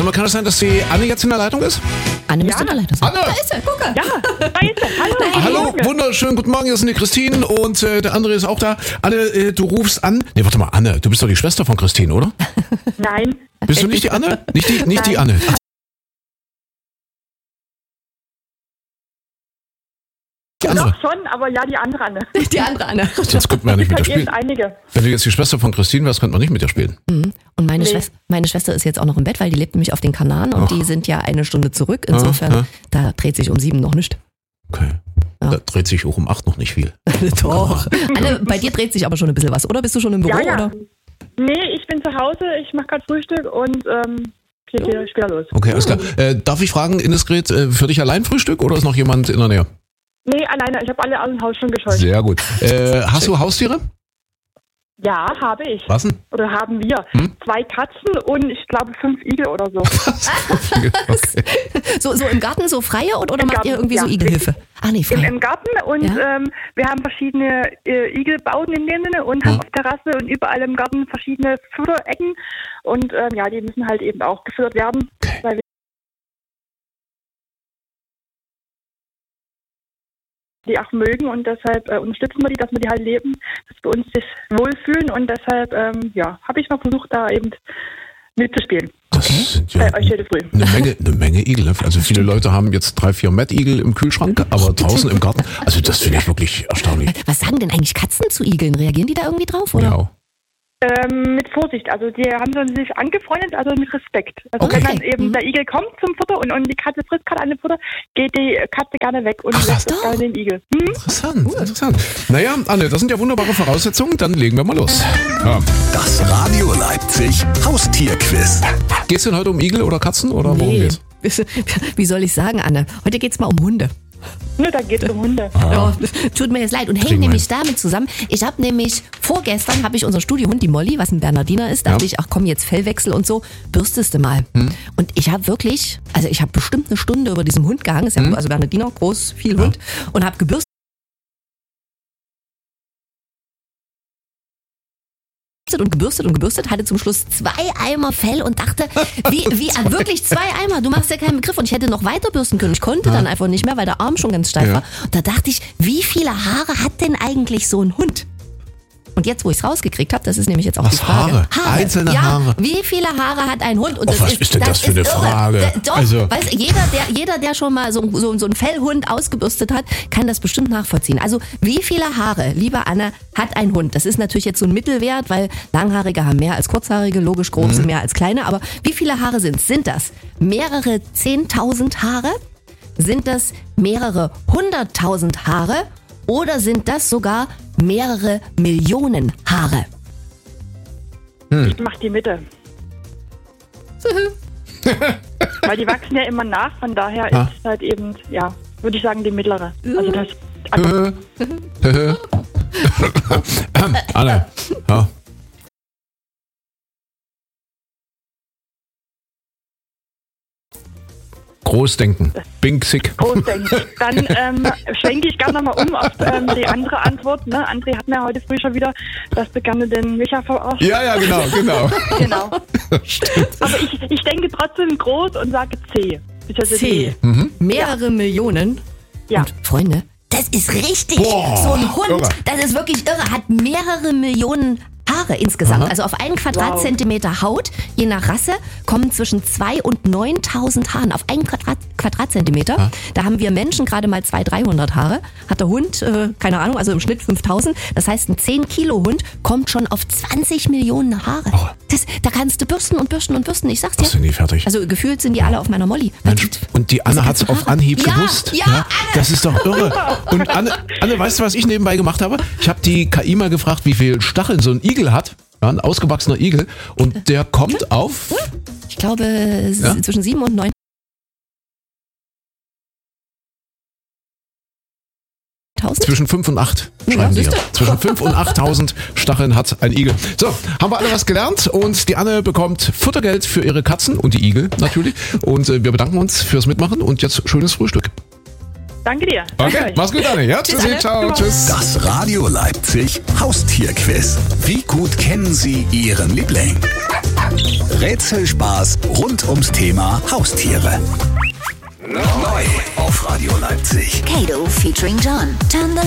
mal, kann es sein, dass die Anne jetzt in der Leitung ist? Anne müsste in der Leitung sein. Anne! Da ist sie, guck mal. Ja, da ist er. Hallo. Hallo, wunderschönen guten Morgen, hier sind die Christine und der andere ist auch da. Anne, du rufst an. Nee, warte mal, Anne, du bist doch die Schwester von Christine, oder? Nein. Bist du nicht die Anne? Nicht die Anne. Ach, die andere. Doch schon, aber ja, die andere Anne. Die andere Anne. Sonst könnten wir ja nicht mit dir spielen. Einige. Wenn du jetzt die Schwester von Christine wärst, könnte man nicht mit dir spielen. Mhm. Und meine Nee. Schwester ist jetzt auch noch im Bett, weil die lebt nämlich auf den Kanaren und die sind ja eine Stunde zurück. Insofern, da dreht sich um 7 noch nichts. Okay. Ja. Da dreht sich auch um 8 noch nicht viel. Doch. Anne, bei dir dreht sich aber schon ein bisschen was, oder? Bist du schon im Büro, Ja. oder? Nee, ich bin zu Hause, ich mache gerade Frühstück und geht wieder los. Okay, alles klar. Darf ich fragen, Indiscret, für dich allein Frühstück oder ist noch jemand in der Nähe? Nee, alleine, ich habe alle aus dem Haus schon gescheut. Sehr gut. Hast du Haustiere? Ja, habe ich. Was denn? Oder haben wir. 2 Katzen und ich glaube 5 Igel oder so. Okay. So im Garten, so freie oder Im macht Garten, ihr irgendwie so ja. Igelhilfe? Ach nee, frei. Im Garten und Ja. wir haben verschiedene Igelbauten in dem Sinne und haben auf Terrasse und überall im Garten verschiedene Futterecken und die müssen halt eben auch gefüttert werden, Okay. weil wir die auch mögen und deshalb unterstützen wir die, dass wir die halt leben, dass wir uns sich wohlfühlen und deshalb habe ich mal versucht, da eben mitzuspielen. Das sind ja Euch heute früh. eine Menge Igel. Also viele Leute haben jetzt 3, 4 Met-Igel im Kühlschrank, aber draußen im Garten, also das finde ich wirklich erstaunlich. Was sagen denn eigentlich Katzen zu Igeln? Reagieren die da irgendwie drauf, oder? Ja. Mit Vorsicht, also die haben sich angefreundet, also mit Respekt. Also Okay. wenn dann eben der Igel kommt zum Futter und die Katze frisst gerade eine Futter, geht die Katze gerne weg und lässt doch. gerne den Igel. Interessant. Naja, Anne, das sind ja wunderbare Voraussetzungen, dann legen wir mal los. Ja. Das Radio Leipzig Haustierquiz. Geht's denn heute um Igel oder Katzen oder worum geht's? Wie soll ich sagen, Anne? Heute geht's mal um Hunde. Ne, da geht es um Hunde. Ja, tut mir jetzt leid und hängt Kriegen wir nämlich damit zusammen. Ich habe nämlich vorgestern unser Studiohund, die Molly, was ein Bernardiner ist, dachte ich, ach komm, jetzt Fellwechsel und so, bürstest du mal. Und ich habe wirklich, also ich habe bestimmt eine Stunde über diesem Hund gehangen, ist ja also Bernardiner, groß, viel Hund, und habe gebürstet und gebürstet, hatte zum Schluss 2 Eimer Fell und dachte, wirklich 2 Eimer, du machst ja keinen Begriff. Und ich hätte noch weiter bürsten können. Ich konnte dann einfach nicht mehr, weil der Arm schon ganz steif war. Und da dachte ich, wie viele Haare hat denn eigentlich so ein Hund? Und jetzt, wo ich es rausgekriegt habe, das ist nämlich jetzt auch die Frage. Haare? Einzelne Haare? Wie viele Haare hat ein Hund? Und Was ist denn das für eine irre. Frage? Doch, Also- weißt, jeder, der schon mal so einen Fellhund ausgebürstet hat, kann das bestimmt nachvollziehen. Also wie viele Haare, liebe Anne, hat ein Hund? Das ist natürlich jetzt so ein Mittelwert, weil Langhaarige haben mehr als Kurzhaarige, logisch grob sind mehr als kleine. Aber wie viele Haare sind es? Sind das mehrere 10.000 Haare? Sind das mehrere 100.000 Haare? Oder sind das sogar mehrere Millionen Haare? Ich mach die Mitte. Weil die wachsen ja immer nach, von daher ist es halt eben, würde ich sagen, die mittlere. Also das Anne, ja. Großdenken. Bing-Sick. Großdenken. Dann schwenke ich gerne nochmal auf die andere Antwort. Ne? André hat mir heute früh schon wieder, dass du gerne den Micha verarscht. Ja, genau. Genau. Aber ich denke trotzdem groß und sage C. C. Mehrere Millionen. Ja. Und Freunde, das ist richtig. Boah, So ein Hund, irre. das ist wirklich irre, hat mehrere Millionen Haare insgesamt. Also auf einen Quadratzentimeter Haut, je nach Rasse, kommen zwischen 2.000 und 9.000 Haaren auf einen Quadratzentimeter. Da haben wir Menschen gerade mal 200-300 Haare. Hat der Hund, keine Ahnung, also im Schnitt 5.000. Das heißt, ein 10-Kilo-Hund kommt schon auf 20 Millionen Haare. Oh. Da kannst du bürsten und bürsten und bürsten. Ich sag's dir. Was sind die fertig? Also gefühlt sind die alle auf meiner Molly. Mensch, und die Anne hat's auf Anhieb Ja, gewusst. ja, Anne. Das ist doch irre. Und Anne, weißt du, was ich nebenbei gemacht habe? Ich habe die KI mal gefragt, wie viel Stacheln so ein Igel hat. Ja, ein ausgewachsener Igel. Und der kommt auf... Ich glaube, es ist zwischen 7 und 9. Zwischen 5 und 8 schreiben die. Zwischen 5 und 8.000 Stacheln hat ein Igel. So, haben wir alle was gelernt und die Anne bekommt Futtergeld für ihre Katzen und die Igel natürlich. Und wir bedanken uns fürs Mitmachen und jetzt schönes Frühstück. Danke dir. Okay, Danke euch. mach's gut, Anne. Ja, tschüssi, Anne. ciao, tschüss. Das Radio Leipzig Haustierquiz. Wie gut kennen Sie Ihren Liebling? Rätselspaß rund ums Thema Haustiere. Neu auf Radio Leipzig. Kato featuring John. Turn the